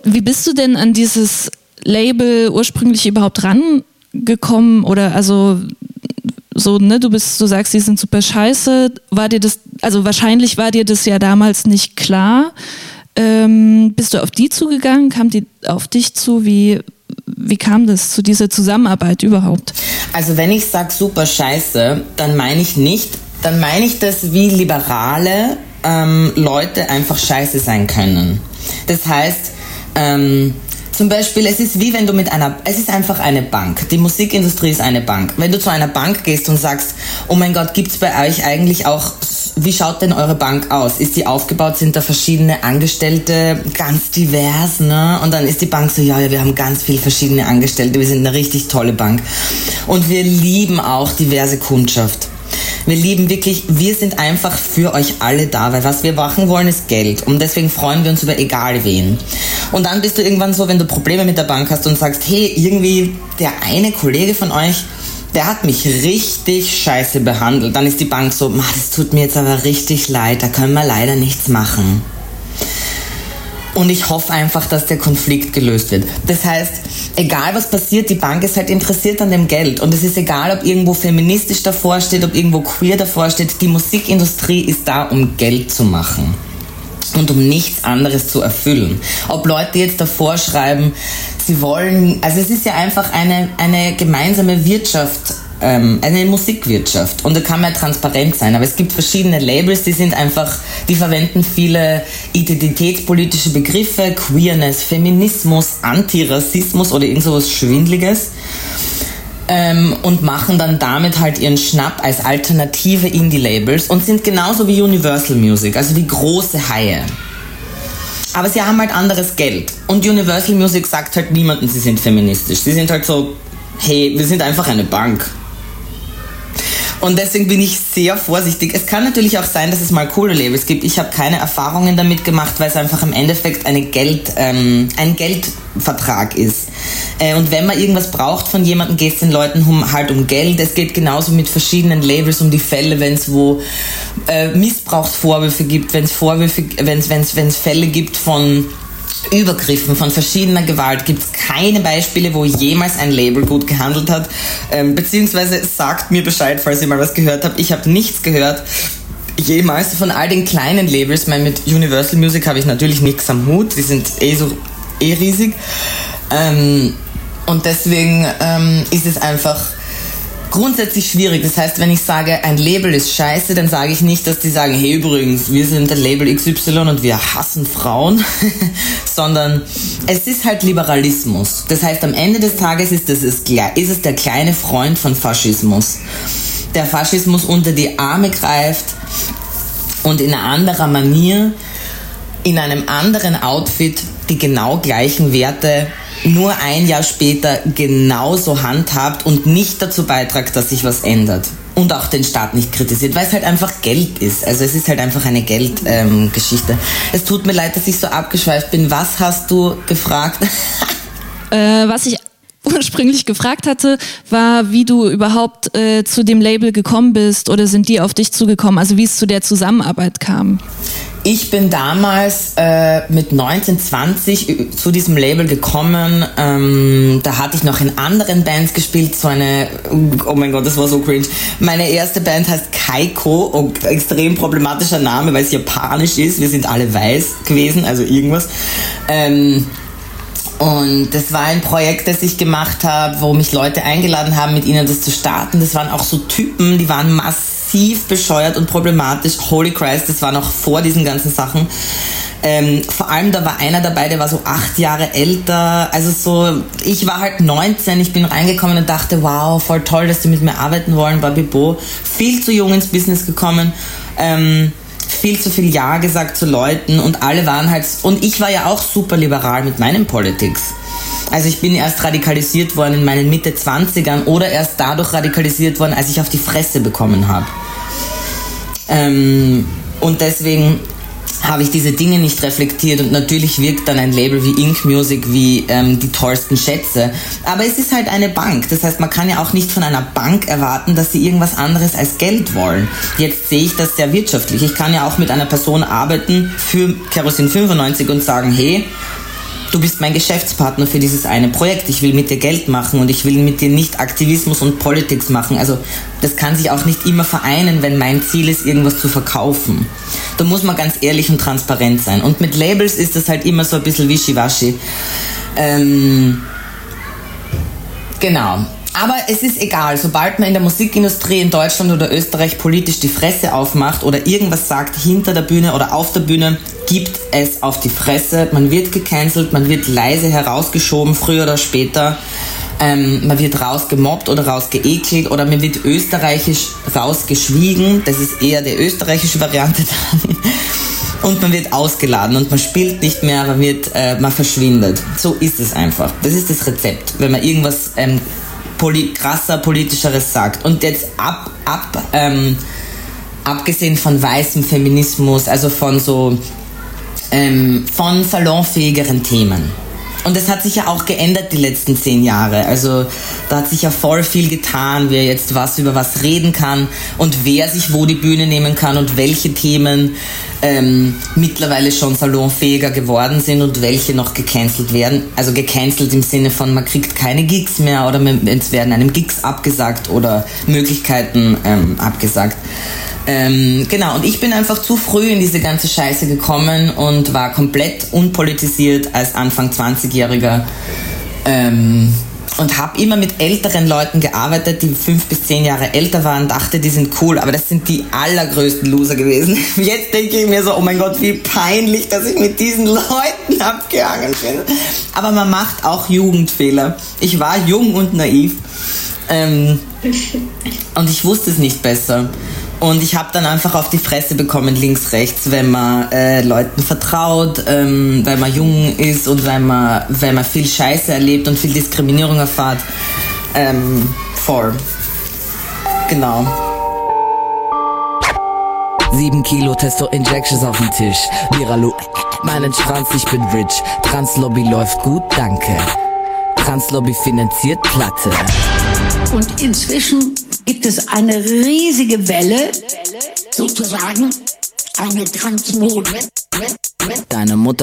Wie bist du denn an dieses Label ursprünglich überhaupt rangekommen? Oder also so, ne, du sagst, die sind super scheiße. War dir das, also wahrscheinlich war dir das ja damals nicht klar. Bist du auf die zugegangen? Kam die auf dich zu? Wie kam das zu dieser Zusammenarbeit überhaupt? Also wenn ich sage super scheiße, dann meine ich das, wie liberale Leute einfach scheiße sein können. Das heißt, zum Beispiel, es ist wie wenn du es ist einfach eine Bank. Die Musikindustrie ist eine Bank. Wenn du zu einer Bank gehst und sagst, oh mein Gott, gibt's bei euch eigentlich auch, wie schaut denn eure Bank aus? Ist die aufgebaut, sind da verschiedene Angestellte, ganz divers, ne? Und dann ist die Bank so, ja, wir haben ganz viele verschiedene Angestellte, wir sind eine richtig tolle Bank. Und wir lieben auch diverse Kundschaft. Wir lieben wirklich, wir sind einfach für euch alle da, weil was wir machen wollen ist Geld und deswegen freuen wir uns über egal wen. Und dann bist du irgendwann so, wenn du Probleme mit der Bank hast und sagst, hey, irgendwie der eine Kollege von euch, der hat mich richtig scheiße behandelt. Dann ist die Bank so, das tut mir jetzt aber richtig leid, da können wir leider nichts machen. Und ich hoffe einfach, dass der Konflikt gelöst wird. Das heißt, egal was passiert, die Bank ist halt interessiert an dem Geld. Und es ist egal, ob irgendwo feministisch davor steht, ob irgendwo queer davor steht. Die Musikindustrie ist da, um Geld zu machen. Und um nichts anderes zu erfüllen. Ob Leute jetzt davor schreiben, sie wollen, also es ist ja einfach eine gemeinsame Wirtschaft, eine Musikwirtschaft. Und da kann man ja transparent sein. Aber es gibt verschiedene Labels, die verwenden viele identitätspolitische Begriffe, Queerness, Feminismus, Antirassismus oder irgend sowas Schwindliges. Und machen dann damit halt ihren Schnapp als alternative Indie-Labels und sind genauso wie Universal Music, also wie große Haie. Aber sie haben halt anderes Geld. Und Universal Music sagt halt niemandem, sie sind feministisch. Sie sind halt so, hey, wir sind einfach eine Bank. Und deswegen bin ich sehr vorsichtig. Es kann natürlich auch sein, dass es mal coole Labels gibt. Ich habe keine Erfahrungen damit gemacht, weil es einfach im Endeffekt ein Geldvertrag ist. Und wenn man irgendwas braucht von jemandem, geht es den Leuten halt um Geld. Es geht genauso mit verschiedenen Labels um die Fälle, wenn es wo Missbrauchsvorwürfe gibt, wenn es Fälle gibt von Übergriffen, von verschiedener Gewalt, gibt es keine Beispiele, wo jemals ein Label gut gehandelt hat, beziehungsweise sagt mir Bescheid, falls ihr mal was gehört habt. Ich habe nichts gehört, jemals von all den kleinen Labels. Mit Universal Music habe ich natürlich nichts am Hut, die sind eh riesig, und deswegen ist es einfach grundsätzlich schwierig. Das heißt, wenn ich sage, ein Label ist scheiße, dann sage ich nicht, dass die sagen, hey, übrigens, wir sind ein Label XY und wir hassen Frauen, sondern es ist halt Liberalismus. Das heißt, am Ende des Tages ist es der kleine Freund von Faschismus. Der Faschismus unter die Arme greift und in einer anderen Manier, in einem anderen Outfit die genau gleichen Werte nur ein Jahr später genauso handhabt und nicht dazu beiträgt, dass sich was ändert. Und auch den Staat nicht kritisiert, weil es halt einfach Geld ist. Also es ist halt einfach eine Geldgeschichte. Es tut mir leid, dass ich so abgeschweift bin. Was hast du gefragt? Was ich ursprünglich gefragt hatte, war, wie du überhaupt zu dem Label gekommen bist oder sind die auf dich zugekommen? Also wie es zu der Zusammenarbeit kam? Ich bin damals mit 19, 20 zu diesem Label gekommen. Da hatte ich noch in anderen Bands gespielt. Oh mein Gott, das war so cringe. Meine erste Band heißt Kaiko, extrem problematischer Name, weil es japanisch ist. Wir sind alle weiß gewesen, also irgendwas. Und das war ein Projekt, das ich gemacht habe, wo mich Leute eingeladen haben, mit ihnen das zu starten. Das waren auch so Typen, die waren massiv bescheuert und problematisch. Holy Christ, das war noch vor diesen ganzen Sachen. Vor allem, da war einer dabei, der war so 8 Jahre älter. Also so, ich war halt 19, ich bin reingekommen und dachte, wow, voll toll, dass die mit mir arbeiten wollen, Babibo. Viel zu jung ins Business gekommen. Viel zu viel Ja gesagt zu Leuten und alle waren halt, und ich war ja auch super liberal mit meinen Politics. Also ich bin erst radikalisiert worden in meinen Mitte 20ern oder erst dadurch radikalisiert worden, als ich auf die Fresse bekommen habe. Und deswegen habe ich diese Dinge nicht reflektiert und natürlich wirkt dann ein Label wie Ink Music wie die tollsten Schätze. Aber es ist halt eine Bank. Das heißt, man kann ja auch nicht von einer Bank erwarten, dass sie irgendwas anderes als Geld wollen. Jetzt sehe ich das sehr wirtschaftlich. Ich kann ja auch mit einer Person arbeiten für Kerosin 95 und sagen, hey, du bist mein Geschäftspartner für dieses eine Projekt, ich will mit dir Geld machen und ich will mit dir nicht Aktivismus und Politik machen. Also das kann sich auch nicht immer vereinen, wenn mein Ziel ist, irgendwas zu verkaufen. Da muss man ganz ehrlich und transparent sein. Und mit Labels ist das halt immer so ein bisschen wischiwaschi. Genau. Aber es ist egal, sobald man in der Musikindustrie in Deutschland oder Österreich politisch die Fresse aufmacht oder irgendwas sagt hinter der Bühne oder auf der Bühne, gibt es auf die Fresse. Man wird gecancelt, man wird leise herausgeschoben, früher oder später. Man wird rausgemobbt oder rausgeekelt oder man wird österreichisch rausgeschwiegen. Das ist eher die österreichische Variante dann. Und man wird ausgeladen und man spielt nicht mehr, man verschwindet. So ist es einfach. Das ist das Rezept, wenn man irgendwas krasser, politischeres sagt. Und jetzt abgesehen von weißem Feminismus, also von so von salonfähigeren Themen. Und das hat sich ja auch geändert die letzten 10 Jahre. Also da hat sich ja voll viel getan, wer jetzt über was reden kann und wer sich wo die Bühne nehmen kann und welche Themen mittlerweile schon salonfähiger geworden sind und welche noch gecancelt werden. Also gecancelt im Sinne von, man kriegt keine Gigs mehr oder es werden einem Gigs abgesagt oder Möglichkeiten abgesagt. Genau, und ich bin einfach zu früh in diese ganze Scheiße gekommen und war komplett unpolitisiert als Anfang 20-Jähriger und habe immer mit älteren Leuten gearbeitet, die 5 bis 10 Jahre älter waren, dachte, die sind cool, aber das sind die allergrößten Loser gewesen. Jetzt denke ich mir so, oh mein Gott, wie peinlich, dass ich mit diesen Leuten abgehangen bin. Aber man macht auch Jugendfehler. Ich war jung und naiv und ich wusste es nicht besser. Und ich habe dann einfach auf die Fresse bekommen, links, rechts, wenn man Leuten vertraut, weil man jung ist und weil man viel Scheiße erlebt und viel Diskriminierung erfährt. Voll. Genau. 7 Kilo Testo-Injections auf dem Tisch. Miralu, meinen Schwanz, ich bin rich. Translobby läuft gut, danke. Translobby finanziert Platte. Und inzwischen gibt es eine riesige Welle, sozusagen eine Transmode. Deine Mutter